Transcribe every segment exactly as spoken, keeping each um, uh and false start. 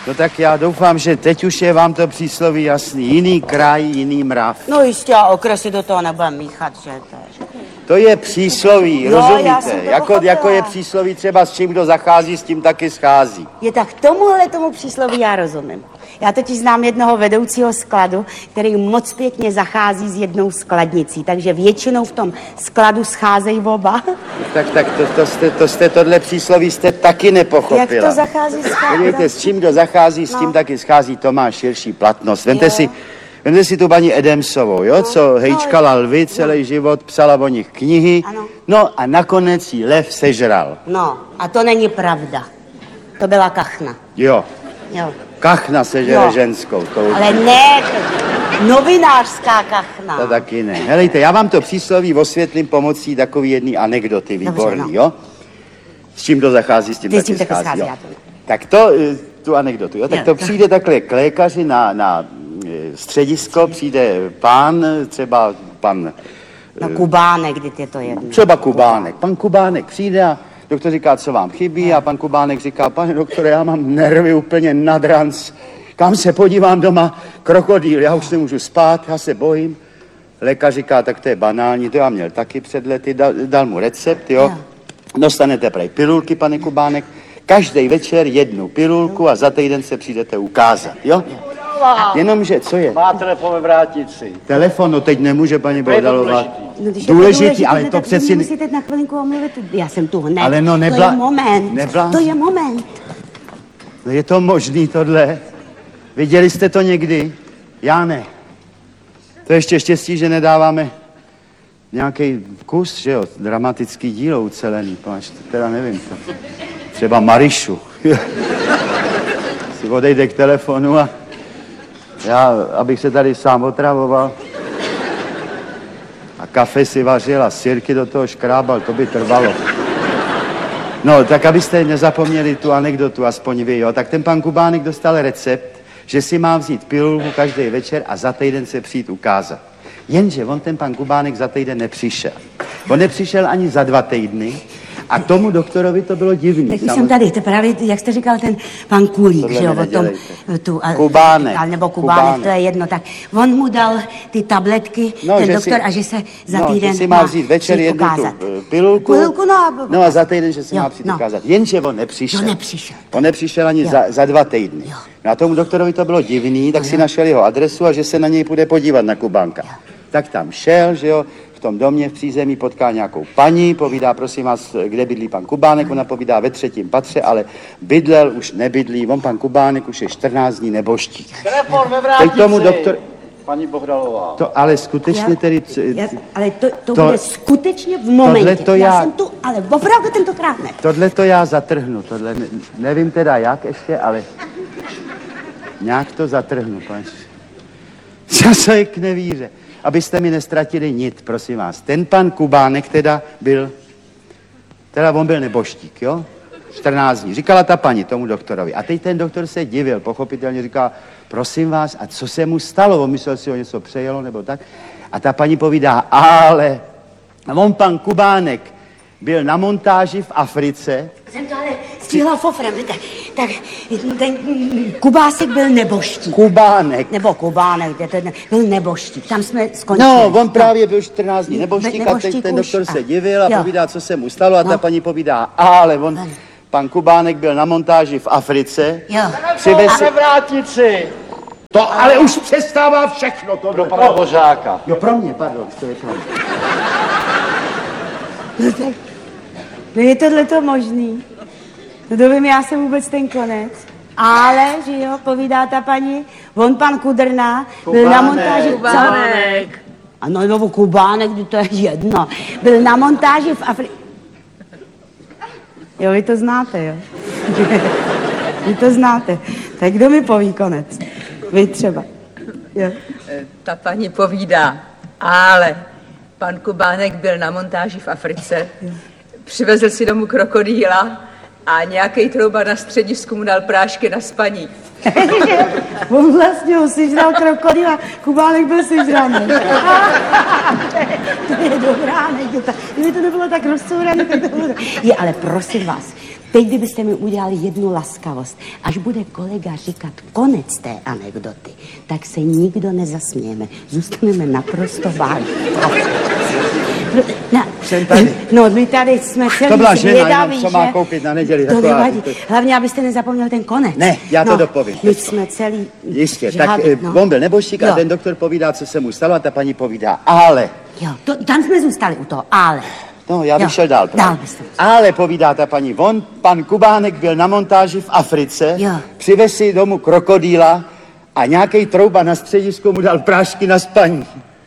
No tak já doufám, že teď už je vám to přísloví jasný. Jiný kraj, jiný mrav. No jistě, a okresy do toho nebudeme míchat, že to je. To je přísloví, No, já rozumíte? jsem to Jako, pochopila. jako je přísloví třeba s čím kdo zachází, s tím taky schází. Je tak tomuhle tomu přísloví já rozumím. Já totiž znám jednoho vedoucího skladu, který moc pěkně zachází s jednou skladnicí, takže většinou v tom skladu scházejí oba. Tak, tak to, to, jste, to jste tohle přísloví jste taky nepochopila. Jak to zachází s skladem? Podívejte, s čím kdo zachází, s tím No. taky schází, to má širší platnost. Vemte Jo. si, vemte si tu paní Edemsovou, jo, co hejčkala lvy celý život, psala o nich knihy, Ano. no a nakonec jí lev sežral. No, a to není pravda. To byla kachna. Jo, Jo. kachna sežere Jo. ženskou. To, Ale ne, novinářská kachna. to taky ne. Helejte, já vám to přísloví osvětlím pomocí takový jedný anekdoty, výborný, no. jo? S čím to zachází, s tím Ty s taky tím taky schází, schází, jo. já to ne. Tak to, eh, tu anekdotu, jo? Tak Jo, to to- přijde takhle k lékaři na, na eh, středisko, přijde pán, třeba pan, No Kubánek, kdy je to jedno. třeba Kubánek. Pan Kubánek přijde a doktor říká, co vám chybí, a pan Kubánek říká, pane doktore, já mám nervy úplně nad ranc. Kam se podívám doma? Krokodýl, já už nemůžu spát, já se bojím. Lékař říká, tak to je banální, to já měl taky před lety, dal, dal mu recept, jo. Jo. Dostanete prej pilulky, pane Kubánek, každý večer jednu pilulku a za týden se přijdete ukázat, jo. Jenomže, co je? Má telefon ve vrátnici. Telefon, no teď nemůže paní Bohdalová. důležitý. No, když je Důležitý, ale no, to tak přeci... mě musíte na chvilinku omluvit. Já jsem tu hned. Ale no To nebla- je moment. neblázni. To je moment. No je to možný tohle? Viděli jste to někdy? Já ne. To je ještě štěstí, že nedáváme nějaký kus, že jo, dramatický dílo ucelený, páč, teda nevím to. Třeba Marišu. Si odejde k telefonu a já, abych se tady sám otravoval. A kafe si vařil a sirky do toho škrábal, to by trvalo. No, tak abyste nezapomněli tu anekdotu, aspoň vy, jo, tak ten pan Kubánek dostal recept, že si má vzít pilulku každý večer a za týden se přijít ukázat. Jenže on, ten pan Kubánek, za týden nepřišel. On nepřišel ani za dva týdny a tomu doktorovi to bylo divný. Tak už jsem tady, to právě, jak jste říkal, ten pan Kulík, Tohle že jo, mi o tom, nedělejte. tu, a, Kubánek, a, nebo Kubánek, Kubánek. to je jedno, tak on mu dal ty tabletky, No, ten že doktor, si- a že se za no, týden že si má vzít večer přijít jednu ukázat. tu eh, pilulku, Pilulku, no a- no a za týden, že se Jo, má přijít no. ukázat. Jenže on nepřišel. No, nepřišel. On nepřišel ani Jo. za, za dva týdny. Jo. No a tomu doktorovi to bylo divný, tak si našel jeho adresu a že se na něj půjde podívat na Kubánka. Tak tam šel, že jo, v tom domě v přízemí potká nějakou paní, povídá, prosím vás, kde bydlí pan Kubánek, ona povídá ve třetím patře, ale bydlel už nebydlí, on pan Kubánek už je čtrnáct dní neboštík. Telefon ve Teď vrátnici. tomu doktor, Paní Bohdalová. to ale skutečně Já- tedy... c- Já, ale to, to, To- to bude skutečně v momentě. tohle to já... já- jsem tu, ale opravdu tentokrát ne. Tohle to já zatrhnu, tohle ne, nevím teda jak ještě, ale nějak to zatrhnu, pane. Časoj k nevíře. Abyste mi nestratili nit, prosím vás. Ten pan Kubánek teda byl, teda on byl neboštík, jo? čtrnáct dní. Říkala ta paní tomu doktorovi. A teď ten doktor se divil, pochopitelně říká, prosím vás, a co se mu stalo? On myslel si, o něco přejelo nebo tak. A ta paní povídá, ale on pan Kubánek byl na montáži v Africe. Jsem to ale stihla fofrem, víte. Tak ten Kubásek byl neboštík. Kubánek. Nebo Kubánek, to je- byl neboštík. Tam jsme skončili. No, on právě byl čtrnáct dní neboštík a teď Neboštík ten už, doktor a- se divil a jo. povídá, co se mu stalo a ta No. paní povídá, ale on, pan Kubánek byl na montáži v Africe. Jo. Přivez Ve vrátnici. To ale už přestává všechno to Do pana Božáka. Jo, pro mě, pardon, to je pro mě. No tak, no je tohle to možný. No to vím, já jsem vůbec ten konec. Ale, že jo, povídá ta paní, on pan Kudrna byl na montáži... Kubánek. Ano, nebo Kubánek, to je jedno. Byl na montáži v Africe. Jo, vy to znáte, jo? Vy to znáte. Tak kdo mi poví konec? Vy třeba. Jo. Ta paní povídá, ale pan Kubánek byl na montáži v Africe, přivezl si domů krokodýla a nějaký trouba na středisku mu dal prášky na spaní. On vlastně ho sežral krokodýl a Kubánek byl sežraný. To je dobrá, ne? Kdyby to nebylo tak rozcourané, tak to bylo... Je, ale prosím vás, teď kdybyste mi udělali jednu laskavost, až bude kolega říkat konec té anekdoty, tak se nikdo nezasmějeme. Zůstaneme naprosto vážní. Na, Jsem tady. No, my tady jsme celý To byla žena, zvědaví, jenom, co má koupit na neděli. To taková- nevadí. Hlavně, abyste nezapomněl ten konec. Ne, já to no, dopovím. My jsme celý... Jistě, žádný, tak eh, no. on byl nebožtík a Jo. ten doktor povídá, co se mu stalo a ta paní povídá, ale... Jo, to, tam jsme zůstali u toho, ale... No, já bych Jo, šel dál. dál právě. byste musel. Ale povídá ta paní, on, pan Kubánek byl na montáži v Africe, Jo. přivez si domů krokodýla a nějaký trouba na středisku mu dal prášky na spaní.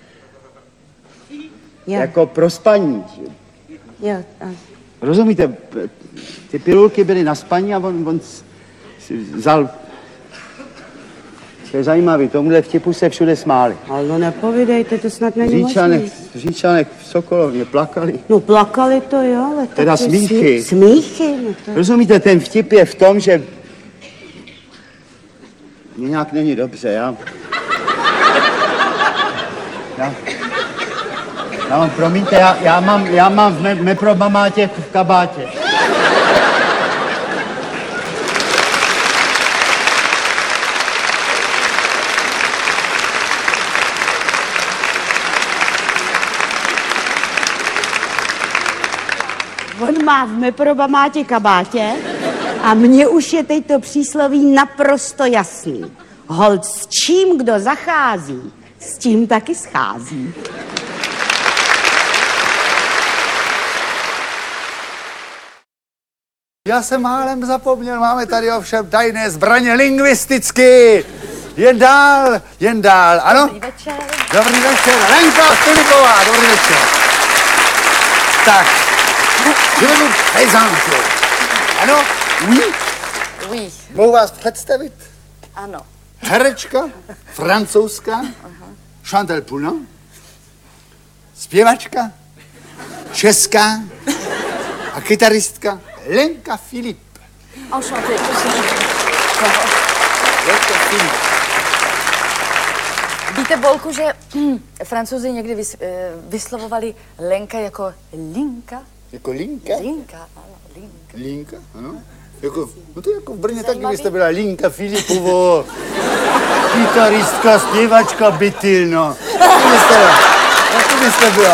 Jo, Jako pro spaní. jo, a, Rozumíte, p- ty pilulky byly na spaní a on, on s- si vzal... To je zajímavý, tomuhle vtipu se všude smáli. ale no nepovídejte, to snad není Říčanek, možný. Říčanek v Sokolovně plakali. No plakali to, jo, ale... Teda taky smíchy. smí- Smíchy, no to... Rozumíte, ten vtip je v tom, že... Mně nějak není dobře, já... Já... Já mám, promiňte, já, já mám, já mám v me, meprobamátě v kabátě. On má v meprobamátě kabátě a mně už je teď to přísloví naprosto jasný. Holt s čím kdo zachází, s tím taky schází. Já jsem málem zapomněl, máme tady ovšem tajné zbraně lingvisticky. Jen dál, jen dál, ano? Dobrý večer. Dobrý večer, Lenka Filipová, dobrý večer. Tak, vyvedu pejzánku. Ano? Oui? Oui, Mohu vás představit? ano. Herečka, francouzská, Chantal Poulin, zpěvačka, česká a kytaristka Lenka Filip. Enchanté. Lenka Filip. Víte, Bolku, že hm, Francouzi někdy vys, eh, vyslovovali Lenka jako linka? Jako Linka? Linka, ano, linka. Linka, ano. Jako, no to jako v Brně taky Zajímavý. byste byla Linka Filipovo, kytaristka, zpěvačka, bytyl, no. Taky byste byla. Taky byste byla.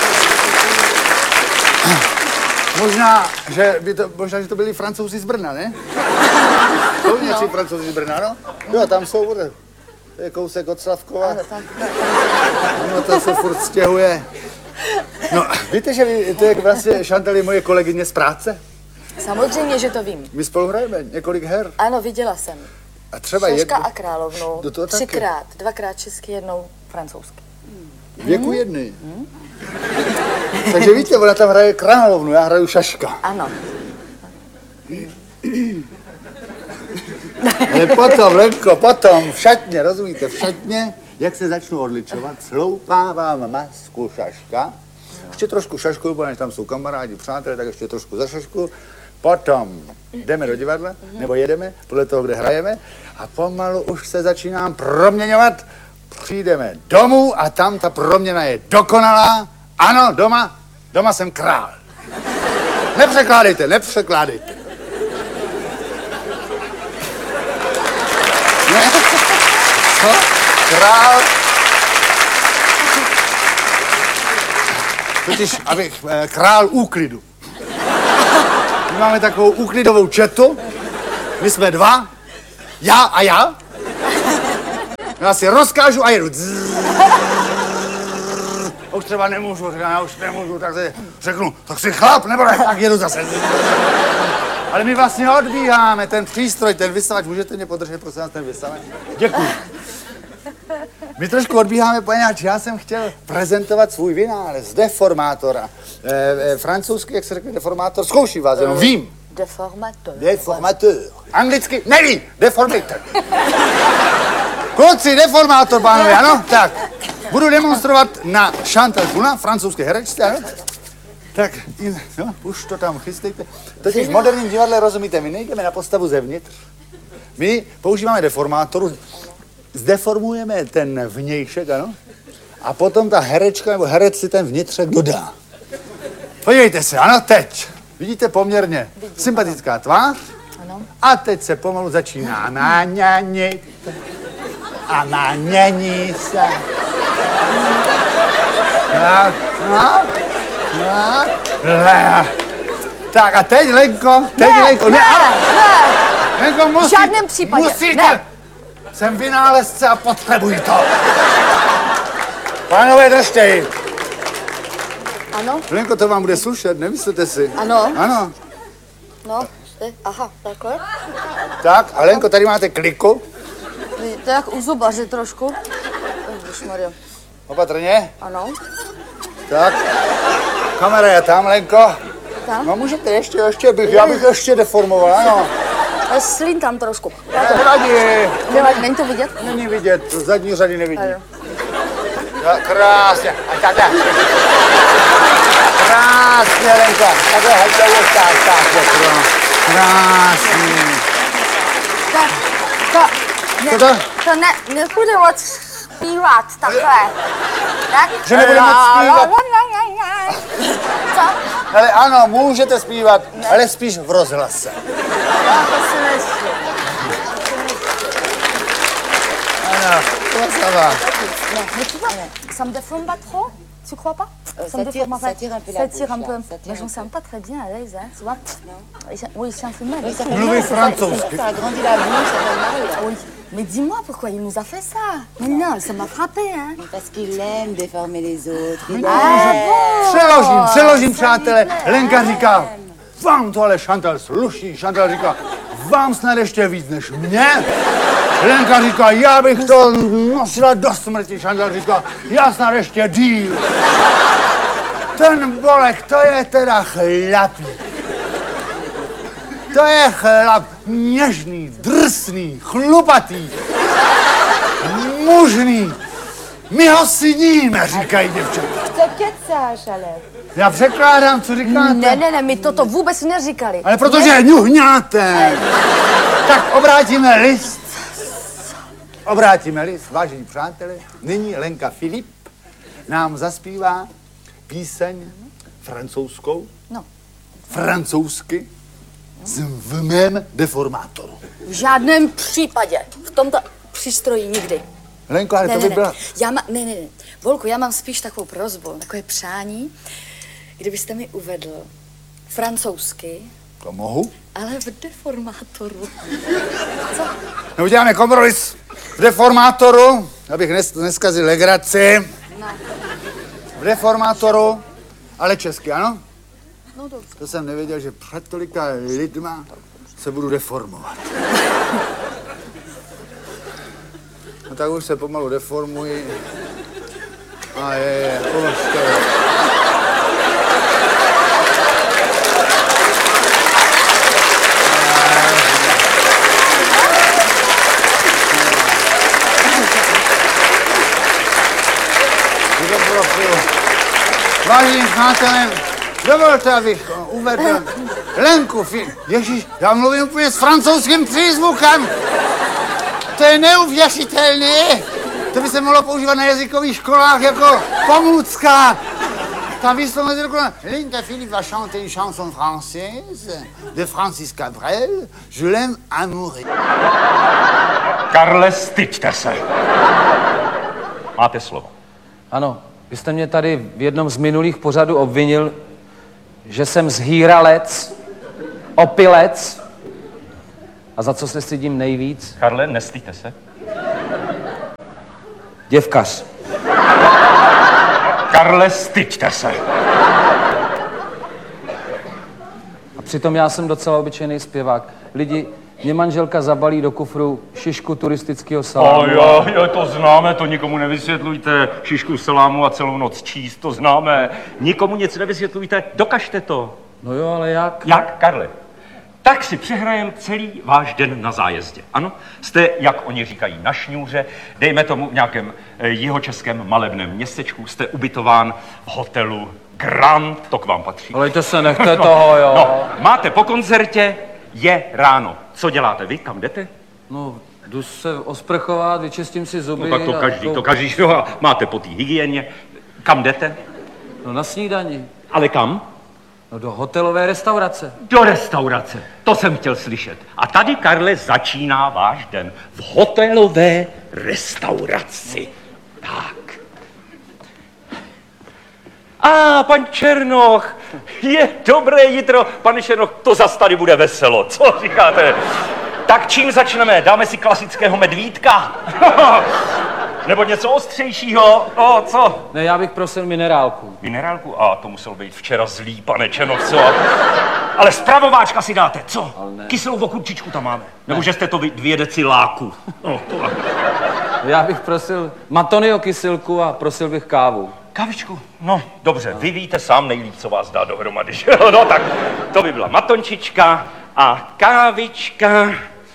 Možná, že by to, možná, že to byli Francouzi z Brna, ne? Jsou nějací Francouzi z Brna, no? Jo, tam jsou, bude. To je kousek od Slavkova. Ano, tam. No, to se furt stěhuje. No, víte, že vy, to je vlastně Chantal moje kolegyně z práce? Samozřejmě, že to vím. My spolu hrajeme několik her. Ano, viděla jsem. A třeba Šaška jedno, a královnu. Do toho taky. Třikrát, dvakrát česky, jednou francouzsky. věku jedny. Takže víte, ona tam hraje královnu, já hraju Šaška. Ano. Ale potom, Lenko, potom, v šatně, rozumíte, v šatně, jak se začnu odličovat, sloupávám masku Šaška, ještě trošku šašku, protože tam jsou kamarádi, přátelé, tak ještě trošku za šašku, potom jdeme do divadla, nebo jedeme, podle toho, kde hrajeme, a pomalu už se začínám proměňovat, přijdeme domů a tam ta proměna je dokonalá, ano, doma, doma jsem král. Nepřekládejte, nepřekládejte. Ne? Co? Král? Totiž, abych, eh, král úklidu. My máme takovou úklidovou četu, my jsme dva, já a já. Já si rozkážu a jedu. Zzz. A už třeba nemůžu, já už nemůžu, tak si řeknu, tak si chlap, nebo ne, tak jedu zase. Ale my vlastně odbíháme, ten přístroj, ten vysavač, můžete mě podržet, prosím vás, ten vysavač? Děkuji. My trošku odbíháme, poněvadž já jsem chtěl prezentovat svůj vynález, deformátora. E, e, francouzsky, jak se řekne deformátor, zkouším vás, jenom vím. Deformateur. Deformateur. Anglicky, neví, deformator. Kluci, deformátor, pánové, ano? Tak, budu demonstrovat na Chantal Poulin, francouzské herečce, ano? Tak, no, už to tam chystejte. Totiž v moderním divadle, rozumíte, my nejdeme na postavu zevnitř. My používáme deformátoru, zdeformujeme ten vnějšek, ano? A potom ta herečka nebo herec si ten vnitřek dodá. Podívejte se, ano, teď. Vidíte poměrně sympatická tvář. Ano. A teď se pomalu začíná naňanit. A nanění se. Tak, no, no, le. Tak a teď, Lenko, teď, Ne, Lenko, ne, ale- ne. Lenko, musí, V žádném případě, musíte. ne. Jsem vynálezce a potřebuji to. Pánové, držte ji. Ano, Lenko, to vám bude slušet, nemyslete si? ano. Ano. No, ty, aha, takhle. Tak, a Lenko, tady máte kliku. To je jak u zubaře trošku. Ježišmarja. Opatrně. Ano, Tak. Kamera je tam, Lenko. tam. No můžete ještě, ještě bych, já bych ještě deformoval, ano. Ale slín tam trošku. Nevadí, Nevadí, není to vidět? není vidět, zadní řady nevidí. Ano. Tak, krásně, a takhle. Krásně, Lenko. Takhle, hejte už, tak, tak, tak, krásný. Tak, to, Co to? to ne, nepůjde moc zpívat takhle. Tak? Že nebude moc zpívat? Co? Ale ano, můžete zpívat, ale spíš v rozhlase. Já to si myslím. Ano, to va. Non, mais tu vois, ça me déforme pas trop. Tu crois pas? Ça me ça déforme tire- pas. ça tire un peu la Ça tire un bouche, peu. là, ça tire Mais je un me sens pas très bien à l'aise, hein, tu vois. Oui, c'est un peu mal. Oui, ça fait Mluvit mal, c'est ça, francouzsky. Ça agrandit la bouche, ça fait mal. Là. Oui. Mais dis-moi pourquoi il nous a fait ça. Mais non, ça m'a frappé, hein. Parce qu'il aime déformer les autres. Il Ah, aime. bon. Přeložím, přeložím, přátelé. Lenka říká, vám to ale Chantal sluší. Chantal říká, vám snad ještě víc než mě. Lenka říká, já bych to nosila do smrti. Chantal říká, já snad ještě díl. Ten Bolek, to je teda chlapík. To je chlap něžný, drsný, chlupatý, mužný. My ho syníme, říkají děvčata. Co kecáš, ale? Já překládám, co říkáte. Ne, ne, ne, my toto vůbec neříkali. Ale protože ňuhňáte. Tak obrátíme list. Obrátíme list, vážení přátelé. Nyní Lenka Filip nám zaspívá píseň francouzskou. No. Francouzsky v mém deformátoru. V žádném případě. V tomto přístroji nikdy. Lenko, ale Ne, to ne, by byla... ne. Já má, ne, ne, ne. Volku, já mám spíš takovou prosbu, takové přání, kdybyste mi uvedl francouzsky, To mohu. ale v deformátoru. Co? No uděláme kompromis v deformátoru, abych nes, neskazil legraci. No. V deformátoru, ale česky, ano? No dobře. To jsem nevěděl, že před tolika lidma se budu deformovat. No tak už se pomalu deformuji. A je, je, uložte. Vážení přátelé, dovolte, abych uvedl Lenku Filip. Ježíš, já mluvím úplně s francouzským přízvukem. To je neuvěřitelné. To by se mohlo používat na jazykových školách jako pomůcka. Ta výslovnost je dokonalá. Lenka Filip va chanter une chanson française de Francis Cabrel. Je l'aime à mourir. Karle, styďte se. Máte slovo. Ano, vy jste mě tady v jednom z minulých pořadů obvinil, že jsem zhýralec, opilec. A za co se stydím nejvíc? Karle, nestyďte se. Děvkař. Karle, styďte se. A přitom já jsem docela obyčejný zpěvák. Lidi, mě manželka zabalí do kufru šišku turistického salámu. O jo, jo, to známe, to nikomu nevysvětlujte. Šišku salámu a celou noc číst, to známe. Nikomu nic nevysvětlujte, dokažte to. No jo, ale jak? Jak, Karle? Tak si přehrajem celý váš den na zájezdě. Ano, jste, jak oni říkají, na šňůře, dejme tomu v nějakém eh, jihočeském malebném městečku, jste ubytován v hotelu Grand, to k vám patří. Ale to se nechte toho, jo. No, máte po koncertě, je ráno. Co děláte vy, kam jdete? No, jdu se osprchovat, vyčistím si zuby. No tak to a každý, kou- to každý, jo, a máte po té hygieně. Kam jdete? No na snídani. Ale kam? No do hotelové restaurace. Do restaurace, to jsem chtěl slyšet. A tady, Karle, začíná váš den v hotelové restauraci. Tak. A, pan Černoch, je dobré jitro. Pane Černoch, to zas tady bude veselo, co říkáte? Tak čím začneme? Dáme si klasického medvídka? Nebo něco ostřejšího? O, co? Ne, já bych prosil minerálku. Minerálku? A to muselo být včera zlý, pane Černoch, co? Ale spravováčka si dáte, co? Kyselou okurčičku tam máme. Nebo že jste to vy, dvě deci láku. No, to... Já bych prosil Matonio kysilku a prosil bych kávu. Kávičku? No, dobře, vy víte sám nejlíp, co vás dá dohromady. No tak, to by byla matončička a kávička.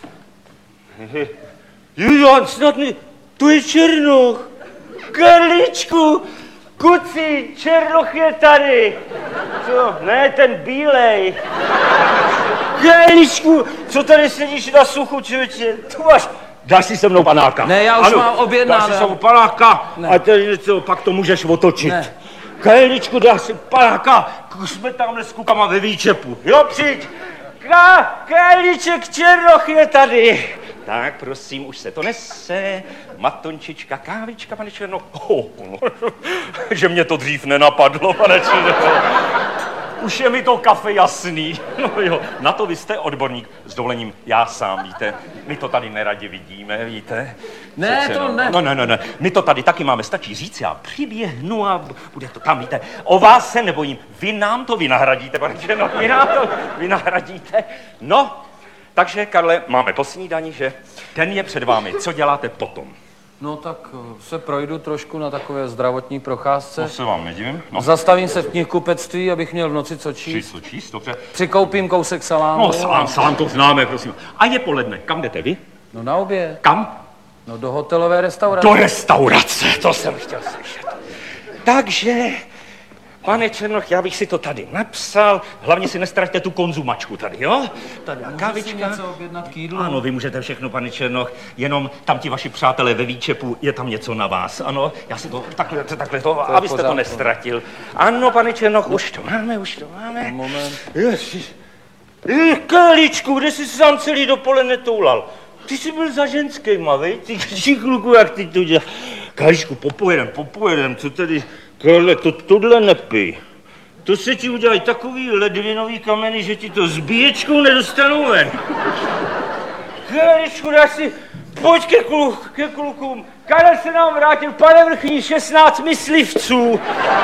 Jan, snad mi, to je Černoch. Karličku, kuci, Černoch je tady. Co? Ne, ten bílej. Karličku, co tady sedíš na suchu, člověče? Tu máš... Dáš si se mnou panáka. Ne, já už ano, mám objednáno. Dáš si se mnou panáka ne. A tady něco, pak to můžeš otočit. Ne. Kajličku, dáš si panáka, jsme tamhle s kukama ve výčepu. Jo, přijď. Ka, Kajliček Černoch je tady. Tak, prosím, už se to nese. Matončička, kávička, pane Černoch. Oh, no, že mě to dřív nenapadlo, pane Černoch. Už je mi to kafe jasný. No jo, na to vy jste odborník. S dovolením, já sám, víte. My to tady neradi vidíme, víte. Ne, Přece, to no, ne. No, ne, ne, ne. My to tady taky máme, stačí říct, já přiběhnu a bude to tam, víte. O vás se nebojím. Vy nám to vynahradíte, pane Černoch, vy nám to vynahradíte. No, takže, Karle, máme po snídani, že? Den je před vámi. Co děláte potom? No tak se projdu trošku na takové zdravotní procházce. To se vám nedivím. No. Zastavím se v knihkupectví, abych měl v noci co číst. Číst, co číst, dobře. Přikoupím kousek salámu. No, salám, salám, to známe, prosím. A je poledne. Kam jdete vy? No na oběd. Kam? No do hotelové restaurace. Do restaurace, to jsem chtěl slyšet. Takže, pane Černoch, já bych si to tady napsal. Hlavně si nestraťte tu konzumačku tady, jo? Tady kávička. Něco objednat k jídlu? Ano, vy můžete všechno, pane Černoch, jenom tam ti vaši přátelé ve výčepu, je tam něco na vás, ano? Já si to takhle, takhle to, to abyste to nestratil. Ano, pane Černoch, no. Už to máme, už to máme. Moment. Ježiš. Kaličku, kde jsi sám celý dopoledne toulal? Ty jsi byl za ženskýma, vej? Ty šikluku, jak ty to děláš. Kaličku, popojedem, popojedem, co tedy? Karle, to tohle nepij. To se ti udělají takový ledvinový kameny, že ti to s bíječkou nedostanou ven. Kaličku, dáš si, pojď ke, kluk, ke klukům. Karel se nám vrátil, pane vrchní, šestnáct myslivců.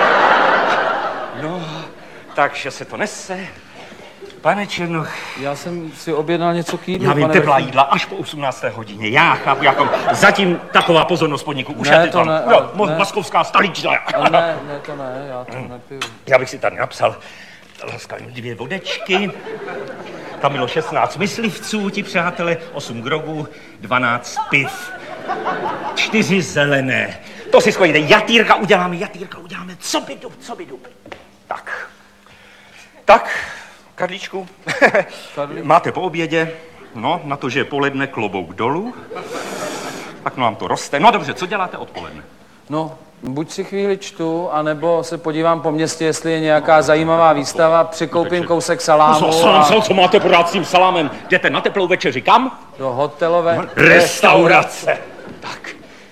No, takže se to nese. Pane Černoch. Já jsem si objednal něco k jídlu, Já vím, pane teplá vrchní. jídla až po osmnácté hodině. Já chápu, jako zatím taková pozornost podniku. Už Ne, je to ne, jo, ne. Moskovská stolička. Ale ne, ne, to ne, já to nepiju. Já bych si tady napsal laskavým dvě vodečky. Tam bylo šestnáct myslivců, ti přátelé, osm grogů, dvanáct piv, čtyři zelené. To si schodíte, jatýrka uděláme, jatýrka uděláme, co by dub, co by dub. Tak, tak, Karlíčku, máte po obědě, no, na to, že je poledne, klobouk dolů, tak no vám to roste. No dobře, co děláte odpoledne? No, buď si chvíli čtu, anebo se podívám po městě, jestli je nějaká zajímavá výstava, přikoupím kousek salámu No, salám, a salám, co máte pořád s tím salámem? Jdete na teplou večeři, kam? do hotelové Restaurace. Tak.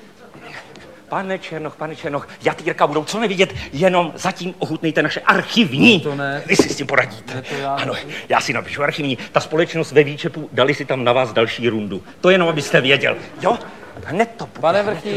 Pane Černoch, pane Černoch, jatýrka budou co nevidět, jenom zatím ochutnejte naše archivní. To ne. Vy si s tím poradíte. Ne, to já Ano, ne. já si napíšu archivní. Ta společnost ve výčepu, dali si tam na vás další rundu. To jenom, abyste věděl. Jo? Hned to bude. Pane vrchní,